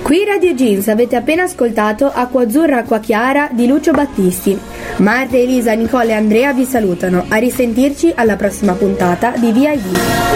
Qui Radio Jeans, avete appena ascoltato Acqua Azzurra, Acqua Chiara di Lucio Battisti. Marta, Elisa, Nicole e Andrea vi salutano. A risentirci alla prossima puntata di VID.